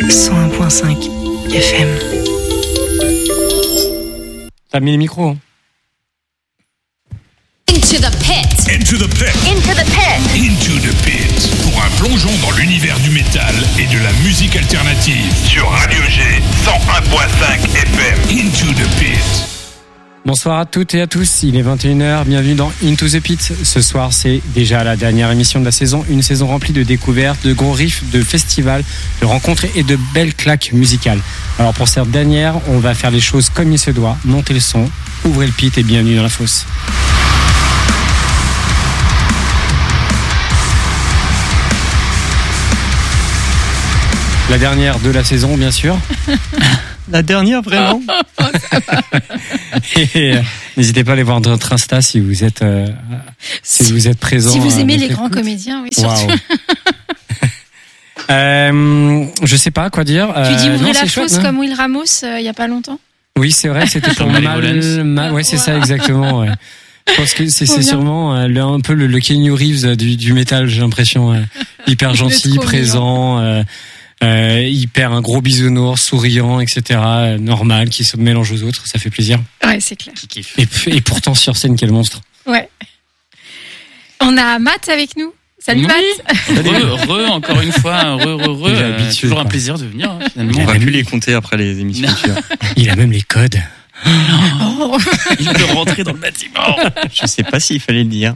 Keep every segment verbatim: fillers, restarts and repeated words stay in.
cent un virgule cinq F M. T'as mis les micros. Into the pit. Into the pit. Into the pit. Into the pit. Pour un plongeon dans l'univers du métal et de la musique alternative. Sur Radio G cent un virgule cinq F M. Into the pit. Bonsoir à toutes et à tous, il est vingt et une heures, bienvenue dans Into the Pit. Ce soir, c'est déjà la dernière émission de la saison, une saison remplie de découvertes, de gros riffs, de festivals, de rencontres et de belles claques musicales. Alors pour cette dernière, on va faire les choses comme il se doit, monter le son, ouvrez le pit et bienvenue dans la fosse. La dernière de la saison, bien sûr. La dernière, vraiment. Et, euh, n'hésitez pas à aller voir notre Insta si vous êtes euh, si, si vous êtes présent. Si vous aimez euh, les grands écoute. comédiens, oui, surtout. Wow. euh, je sais pas quoi dire. Tu dis euh, ouvrez non, la c'est fosse chouette, comme Will Ramos euh, il y a pas longtemps. Oui, c'est vrai, c'était pour Comme mal, Malevolence. mal, ouais, c'est ça Voilà. exactement. Ouais. Je pense que c'est, Trop c'est bien. sûrement euh, le, un peu le, le Keanu Reeves du, du métal, j'ai l'impression, euh, hyper Il est gentil, trop présent. Euh, Euh, hyper un gros bisounours, souriant, et cetera. Euh, normal, qui se mélange aux autres, ça fait plaisir. Ouais, c'est clair. Qui kiffe. Et, et pourtant sur scène, quel monstre. Ouais. On a Matt avec nous. Salut Oui. Matt. Re, re, encore une fois, re, re, re. Il est euh, habitué, toujours un quoi. plaisir de venir, hein, finalement. Il On a va même- plus les compter après les émissions. Non. tu vois. Il a même les codes. Oh. Il peut rentrer dans le bâtiment. Je sais pas s'il fallait le dire.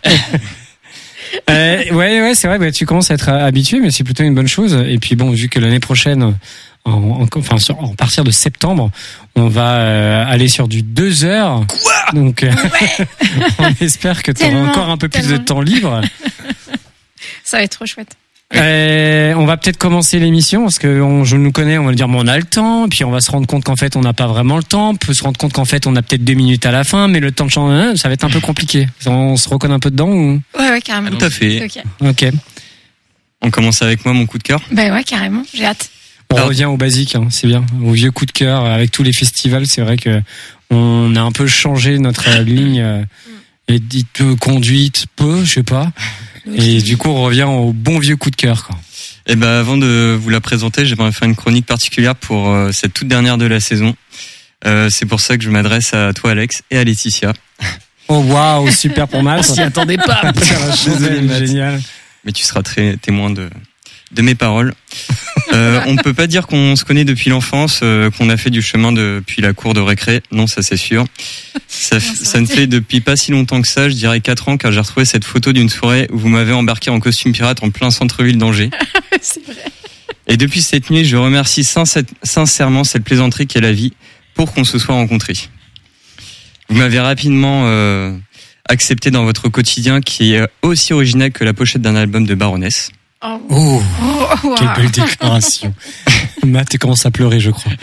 Euh, ouais, ouais, c'est vrai. Bah, tu commences à être habitué, mais c'est plutôt une bonne chose. Et puis bon, vu que l'année prochaine, en, en, enfin, sur, en partir de septembre, on va euh, aller sur du deux heures. Quoi Donc, euh, on espère que tu auras Tellement, encore un peu plus de tellement. temps libre. Ça va être trop chouette. Euh, on va peut-être commencer l'émission parce que on, je nous connais, on va le dire, mais on a le temps. Puis on va se rendre compte qu'en fait, on n'a pas vraiment le temps. On peut se rendre compte qu'en fait, on a peut-être deux minutes à la fin, mais le temps de changer, ça va être un peu compliqué. On se reconnaît un peu dedans ou Ouais, ouais, carrément. Tout à fait. Ok. Ok. On commence avec moi, mon coup de cœur. Bah ouais, carrément. J'ai hâte. On Alors- revient au basique, hein, c'est bien. Au vieux coup de cœur avec tous les festivals, c'est vrai que on a un peu changé notre euh, ligne euh, et dite euh, conduite peu, je sais pas. Et du coup, on revient au bon vieux coup de cœur, quoi. Et ben, avant de vous la présenter, j'aimerais faire une chronique particulière pour euh, cette toute dernière de la saison. Euh, c'est pour ça que je m'adresse à toi, Alex, et à Laetitia. Oh waouh, super pour Matt. On s'y attendait pas. Désolé, Matt. Génial. Mais tu seras très témoin de de mes paroles. Euh, on ne peut pas dire qu'on se connaît depuis l'enfance, euh, qu'on a fait du chemin depuis la cour de récré. Non, ça c'est sûr. Ça, f- ça ne fait depuis pas si longtemps que ça, je dirais quatre ans, car j'ai retrouvé cette photo d'une soirée où vous m'avez embarqué en costume pirate en plein centre-ville d'Angers. C'est vrai. Et depuis cette nuit, je remercie sincè- sincèrement cette plaisanterie qu'est la vie pour qu'on se soit rencontrés. Vous m'avez rapidement euh, accepté dans votre quotidien qui est aussi original que la pochette d'un album de Baroness. Oh, Oh, oh, wow. quelle belle déclaration. Matt, tu commences à pleurer, je crois.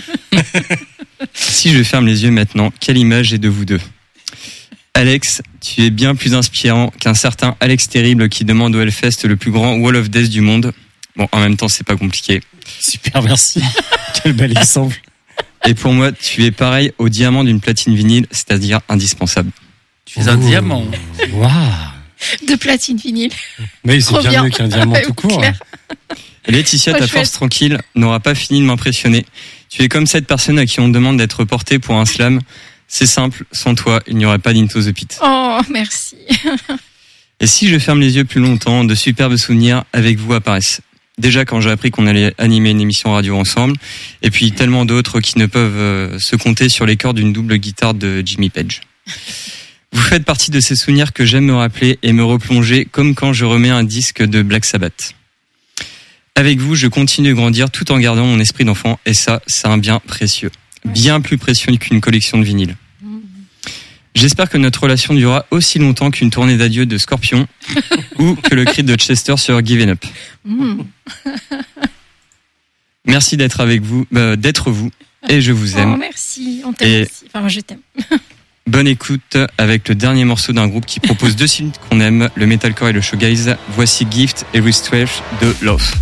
Si je ferme les yeux maintenant, quelle image j'ai de vous deux? Alex, tu es bien plus inspirant qu'un certain Alex Terrible qui demande au Hellfest le plus grand Wall of Death du monde. Bon, en même temps, c'est pas compliqué. Super, merci. Quel bel exemple. Et pour moi, tu es pareil au diamant d'une platine vinyle, c'est-à-dire indispensable. Tu es un Oh. diamant. Waouh. De platine vinyle. Mais c'est Trop bien, bien. mieux qu'un diamant Ouais, tout court. clair. Laetitia, Oh, ta chouette. force tranquille n'aura pas fini de m'impressionner. Tu es comme cette personne à qui on demande d'être portée pour un slam. C'est simple, sans toi, il n'y aurait pas d'Into the Pit. Oh, merci. Et si je ferme les yeux plus longtemps, de superbes souvenirs avec vous apparaissent. Déjà quand j'ai appris qu'on allait animer une émission radio ensemble, et puis tellement d'autres qui ne peuvent euh, se compter sur les cordes d'une double guitare de Jimmy Page. Vous faites partie de ces souvenirs que j'aime me rappeler et me replonger comme quand je remets un disque de Black Sabbath. Avec vous, je continue de grandir tout en gardant mon esprit d'enfant, et ça, c'est un bien précieux. Bien plus précieux qu'une collection de vinyles. J'espère que notre relation durera aussi longtemps qu'une tournée d'adieu de Scorpion ou que le cri de Chester sur Given Up. Mm. Merci d'être avec vous, euh, d'être vous, et je vous Oh, aime. merci. On t'aime Et- aussi. Enfin, moi, je t'aime. Bonne écoute avec le dernier morceau d'un groupe qui propose deux styles qu'on aime, le metalcore et le shoegaze. Voici Gift et Restretch de Love.